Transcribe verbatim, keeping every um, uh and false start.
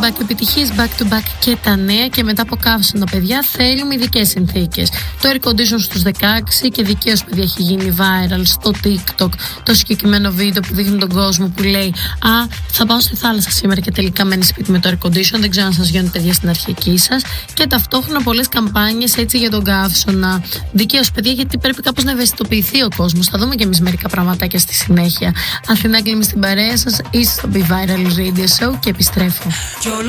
back, επιτυχίες back to back και τα νέα, και μετά από καύσωνα, παιδιά, θέλουμε ειδικές συνθήκες. Το air condition στους δεκαέξι, και δικαίως, παιδιά, έχει γίνει viral στο TikTok το συγκεκριμένο βίντεο που δείχνει τον κόσμο που λέει «Α, θα πάω στη θάλασσα σήμερα», και τελικά μένει σπίτι με το air condition. Δεν ξέρω αν σας γιώνει, παιδιά, στην αρχική σας. Και ταυτόχρονα πολλές καμπάνιες έτσι για τον καύσωνα. Δικαίως, παιδιά, γιατί πρέπει κάπως να ευαισθητοποιηθεί ο κόσμος. Θα δούμε και εμείς μερικά πραγματάκια στη συνέχεια. Αθηνά Κλίμη στην παρέα σας, είστε στο Be Viral Radio Show και επιστρέφω.